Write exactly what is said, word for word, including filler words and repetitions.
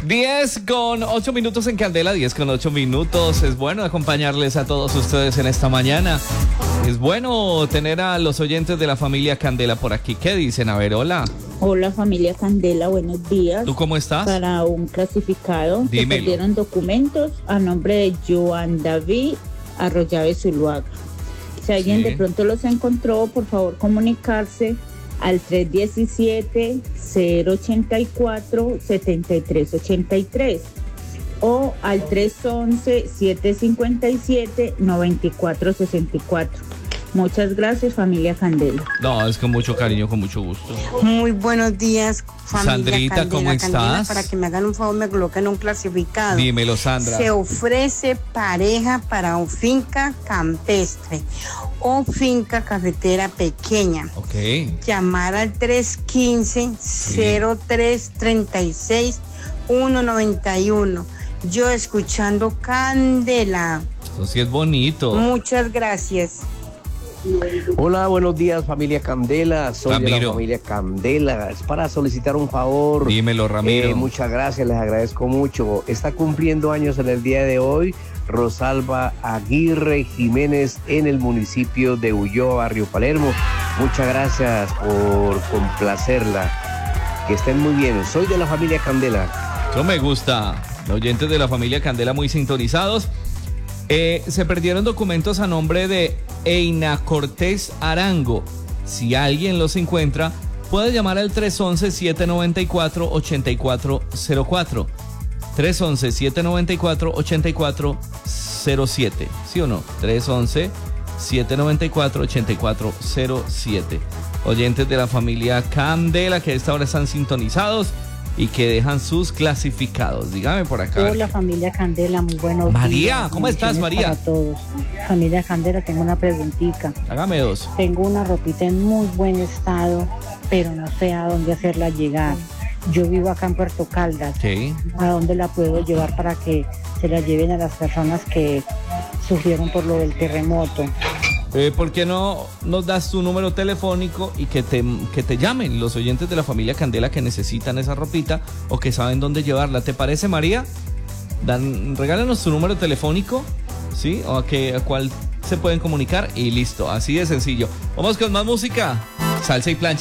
diez con ocho minutos en Candela, diez con ocho minutos. Es bueno acompañarles a todos ustedes en esta mañana. Es bueno tener a los oyentes de la familia Candela por aquí. ¿Qué dicen? A ver, hola. Hola familia Candela, buenos días. ¿Tú cómo estás? Para un clasificado, Dímelo. se perdieron documentos a nombre de Joan David Arroyave Zuluaga. Si alguien Sí. de pronto los encontró, por favor comunicarse al tres uno siete, cero ocho cuatro, siete tres ocho tres o al tres once, siete cinco siete, nueve cuatro seis cuatro. Muchas gracias, familia Candela. No, es con mucho cariño, con mucho gusto. Muy buenos días, familia Sandrita, Candela, ¿cómo Candela, estás? para que me hagan un favor, me coloquen un clasificado. Dímelo, Sandra. Se ofrece pareja para un finca campestre o finca cafetera pequeña. Ok. Llamar al tres uno cinco, cero tres tres seis, uno nueve uno. Yo escuchando Candela. Eso sí es bonito. Muchas gracias. Hola, buenos días familia Candela, soy de Ramiro. la familia Candela, es para solicitar un favor. Dímelo, Ramiro. Eh, muchas gracias, les agradezco mucho. Está cumpliendo años en el día de hoy Rosalba Aguirre Jiménez en el municipio de Ulloa, Barrio Palermo. Muchas gracias por complacerla, que estén muy bien, soy de la familia Candela. Eso me gusta. Los oyentes de la familia Candela muy sintonizados. Eh, se perdieron documentos a nombre de Eina Cortés Arango. Si alguien los encuentra, puede llamar al tres once, siete nueve cuatro, ocho cuatro cero cuatro. tres once, siete nueve cuatro, ocho cuatro cero siete. ¿Sí o no? tres once, siete nueve cuatro, ocho cuatro cero siete. Oyentes de la familia Candela que a esta hora están sintonizados y que dejan sus clasificados. Dígame por acá. Hola familia Candela, muy buenos días. María, ¿cómo estás, Bendiciones María? Para todos. Familia Candela, tengo una preguntita. Hágame dos. Tengo una ropita en muy buen estado, pero no sé a dónde hacerla llegar. Yo vivo acá en Puerto Caldas. Sí. ¿A dónde la puedo llevar para que se la lleven a las personas que sufrieron por lo del terremoto? Eh, ¿Por qué no nos das tu número telefónico y que te, que te llamen los oyentes de la familia Candela que necesitan esa ropita o que saben dónde llevarla? ¿Te parece, María? Dan, regálanos tu número telefónico, ¿sí? O a, que, a cuál se pueden comunicar y listo, así de sencillo. Vamos con más música. Salsa y plancha.